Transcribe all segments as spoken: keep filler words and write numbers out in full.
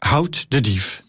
Houd de dief.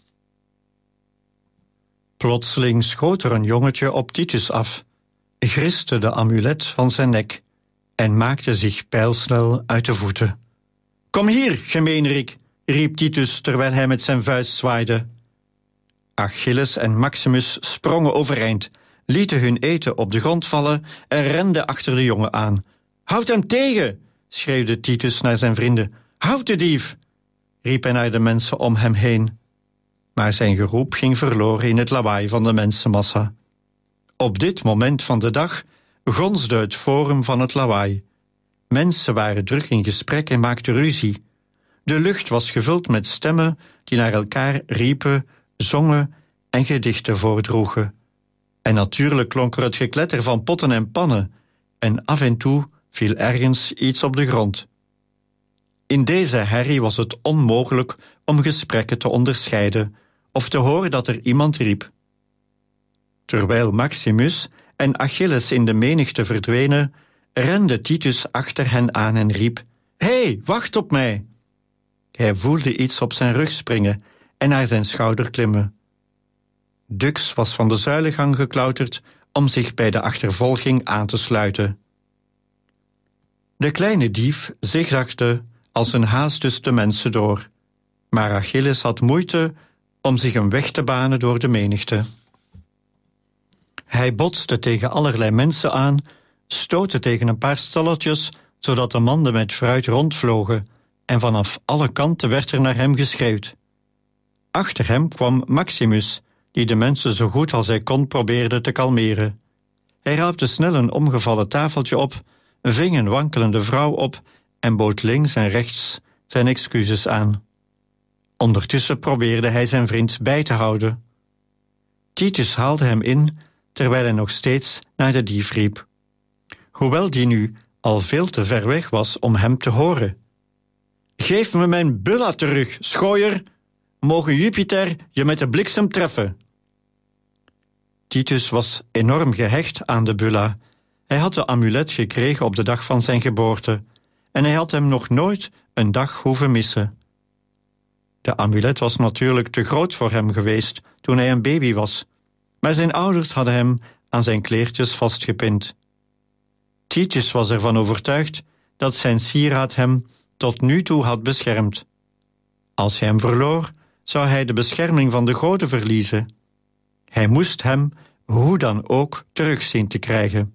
Plotseling schoot er een jongetje op Titus af, griste de amulet van zijn nek en maakte zich pijlsnel uit de voeten. Kom hier, gemeenerik, riep Titus terwijl hij met zijn vuist zwaaide. Achilles en Maximus sprongen overeind, lieten hun eten op de grond vallen en renden achter de jongen aan. Houd hem tegen, schreeuwde Titus naar zijn vrienden. Houd de dief, riep hij naar de mensen om hem heen. Maar zijn geroep ging verloren in het lawaai van de mensenmassa. Op dit moment van de dag gonsde het forum van het lawaai. Mensen waren druk in gesprek en maakten ruzie. De lucht was gevuld met stemmen die naar elkaar riepen, zongen en gedichten voordroegen. En natuurlijk klonk er het gekletter van potten en pannen, en af en toe viel ergens iets op de grond. In deze herrie was het onmogelijk om gesprekken te onderscheiden of te horen dat er iemand riep. Terwijl Maximus en Achilles in de menigte verdwenen, rende Titus achter hen aan en riep: Hé, hey, wacht op mij! Hij voelde iets op zijn rug springen en naar zijn schouder klimmen. Dux was van de zuilengang geklauterd om zich bij de achtervolging aan te sluiten. De kleine dief zigzagde als een haas tussen de mensen door, maar Achilles had moeite om zich een weg te banen door de menigte. Hij botste tegen allerlei mensen aan, stootte tegen een paar stalletjes, zodat de manden met fruit rondvlogen, en vanaf alle kanten werd er naar hem geschreeuwd. Achter hem kwam Maximus, die de mensen zo goed als hij kon probeerde te kalmeren. Hij raapte snel een omgevallen tafeltje op, ving een wankelende vrouw op en bood links en rechts zijn excuses aan. Ondertussen probeerde hij zijn vriend bij te houden. Titus haalde hem in, terwijl hij nog steeds naar de dief riep, hoewel die nu al veel te ver weg was om hem te horen. Geef me mijn bulla terug, schooier! Mogen Jupiter je met de bliksem treffen! Titus was enorm gehecht aan de bulla. Hij had de amulet gekregen op de dag van zijn geboorte en hij had hem nog nooit een dag hoeven missen. De amulet was natuurlijk te groot voor hem geweest toen hij een baby was, maar zijn ouders hadden hem aan zijn kleertjes vastgepind. Titus was ervan overtuigd dat zijn sieraad hem tot nu toe had beschermd. Als hij hem verloor, zou hij de bescherming van de goden verliezen. Hij moest hem, hoe dan ook, terug zien te krijgen.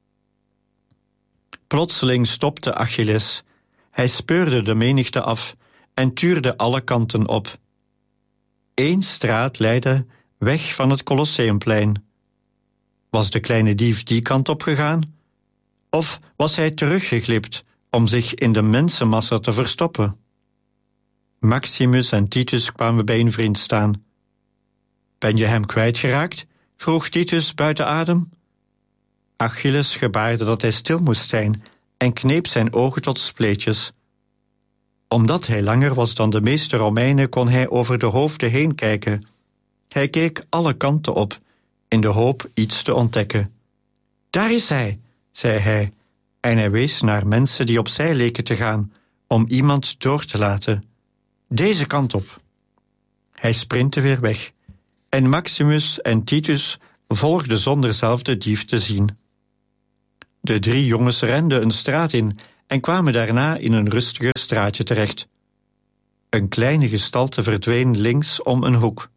Plotseling stopte Achilles. Hij speurde de menigte af en tuurde alle kanten op. Eén straat leidde weg van het Colosseumplein. Was de kleine dief die kant op gegaan? Of was hij teruggeglipt om zich in de mensenmassa te verstoppen? Maximus en Titus kwamen bij hun vriend staan. Ben je hem kwijtgeraakt? Vroeg Titus buiten adem. Achilles gebaarde dat hij stil moest zijn en kneep zijn ogen tot spleetjes. Omdat hij langer was dan de meeste Romeinen, kon hij over de hoofden heen kijken. Hij keek alle kanten op, in de hoop iets te ontdekken. Daar is hij, zei hij, en hij wees naar mensen die opzij leken te gaan, om iemand door te laten. Deze kant op. Hij sprintte weer weg, en Maximus en Titus volgden zonder zelf de dief te zien. De drie jongens renden een straat in en kwamen daarna in een rustiger straatje terecht. Een kleine gestalte verdween links om een hoek.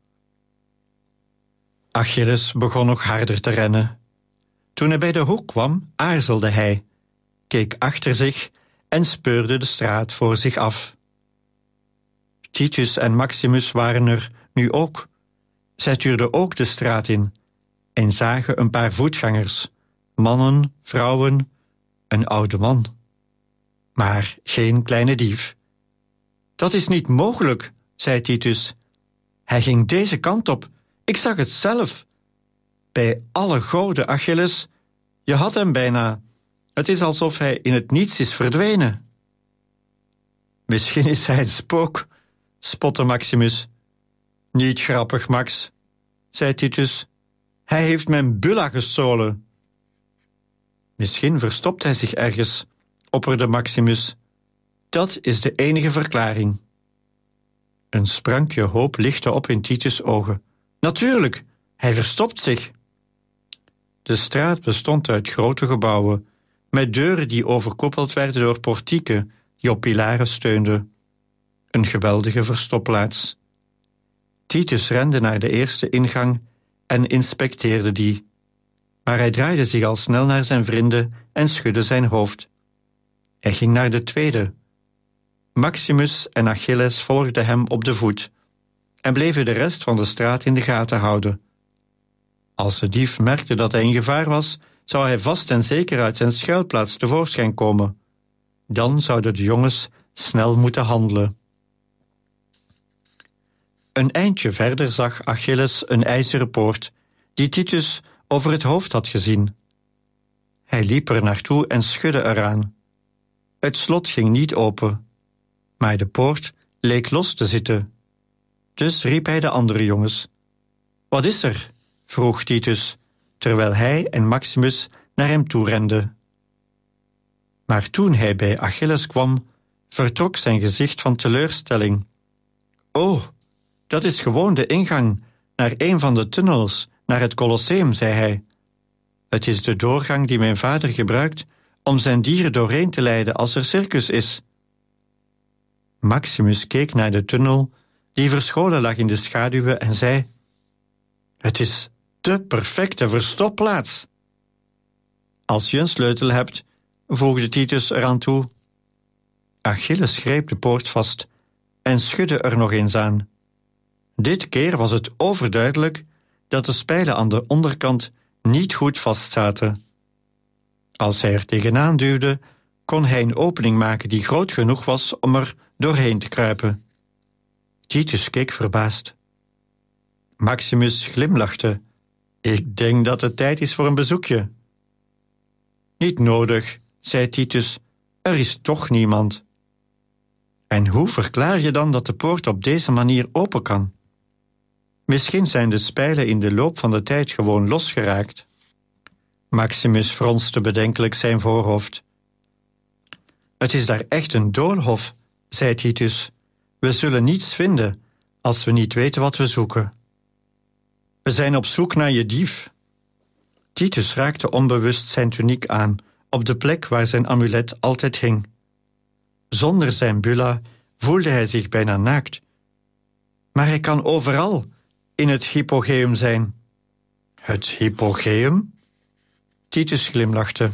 Achilles begon nog harder te rennen. Toen hij bij de hoek kwam, aarzelde hij, keek achter zich en speurde de straat voor zich af. Titus en Maximus waren er nu ook. Zij tuurden ook de straat in en zagen een paar voetgangers, mannen, vrouwen, een oude man. Maar geen kleine dief. Dat is niet mogelijk, zei Titus. Hij ging deze kant op. Ik zag het zelf. Bij alle goden, Achilles, je had hem bijna. Het is alsof hij in het niets is verdwenen. Misschien is hij een spook, spotte Maximus. Niet grappig, Max, zei Titus. Hij heeft mijn bulla gestolen. Misschien verstopt hij zich ergens, opperde Maximus. Dat is de enige verklaring. Een sprankje hoop lichtte op in Titus' ogen. Natuurlijk, hij verstopt zich. De straat bestond uit grote gebouwen, met deuren die overkoepeld werden door portieken die op pilaren steunden. Een geweldige verstopplaats. Titus rende naar de eerste ingang en inspecteerde die. Maar hij draaide zich al snel naar zijn vrienden en schudde zijn hoofd. Hij ging naar de tweede. Maximus en Achilles volgden hem op de voet en bleven de rest van de straat in de gaten houden. Als de dief merkte dat hij in gevaar was, zou hij vast en zeker uit zijn schuilplaats tevoorschijn komen. Dan zouden de jongens snel moeten handelen. Een eindje verder zag Achilles een ijzeren poort, die Titus over het hoofd had gezien. Hij liep er naartoe en schudde eraan. Het slot ging niet open, maar de poort leek los te zitten. Dus riep hij de andere jongens. Wat is er? Vroeg Titus, terwijl hij en Maximus naar hem toe renden. Maar toen hij bij Achilles kwam, vertrok zijn gezicht van teleurstelling. Oh, dat is gewoon de ingang naar een van de tunnels, naar het Colosseum, zei hij. Het is de doorgang die mijn vader gebruikt om zijn dieren doorheen te leiden als er circus is. Maximus keek naar de tunnel, die verscholen lag in de schaduwen, en zei: Het is de perfecte verstopplaats. Als je een sleutel hebt, voegde Titus eraan toe. Achilles greep de poort vast en schudde er nog eens aan. Dit keer was het overduidelijk dat de spijlen aan de onderkant niet goed vastzaten. Als hij er tegenaan duwde, kon hij een opening maken die groot genoeg was om er doorheen te kruipen. Titus keek verbaasd. Maximus glimlachte. Ik denk dat het tijd is voor een bezoekje. Niet nodig, zei Titus, er is toch niemand. En hoe verklaar je dan dat de poort op deze manier open kan? Misschien zijn de spijlen in de loop van de tijd gewoon losgeraakt. Maximus fronste bedenkelijk zijn voorhoofd. Het is daar echt een doolhof, zei Titus. We zullen niets vinden als we niet weten wat we zoeken. We zijn op zoek naar je dief. Titus raakte onbewust zijn tuniek aan, op de plek waar zijn amulet altijd hing. Zonder zijn bulla voelde hij zich bijna naakt. Maar hij kan overal in het hypogeum zijn. Het hypogeum? Titus glimlachte.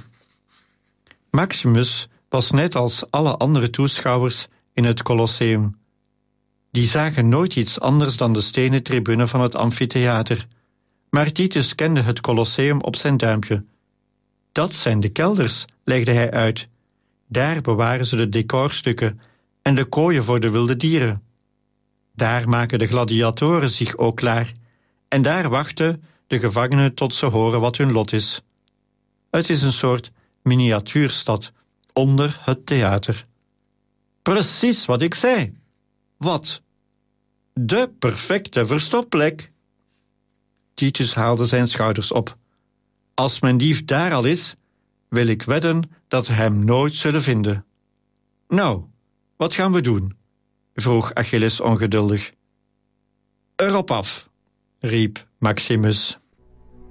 Maximus was net als alle andere toeschouwers in het Colosseum. Die zagen nooit iets anders dan de stenen tribune van het amfitheater. Maar Titus kende het Colosseum op zijn duimpje. Dat zijn de kelders, legde hij uit. Daar bewaren ze de decorstukken en de kooien voor de wilde dieren. Daar maken de gladiatoren zich ook klaar. En daar wachten de gevangenen tot ze horen wat hun lot is. Het is een soort miniatuurstad onder het theater. Precies wat ik zei. Wat? De perfecte verstopplek. Titus haalde zijn schouders op. Als mijn dief daar al is, wil ik wedden dat we hem nooit zullen vinden. Nou, wat gaan we doen? Vroeg Achilles ongeduldig. Erop af, riep Maximus.